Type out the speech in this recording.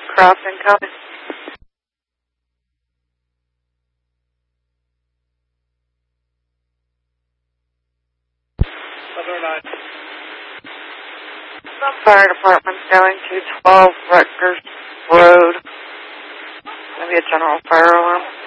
aircraft incoming. Some fire department's going to 12 Rutgers Road. Maybe a general fire alarm.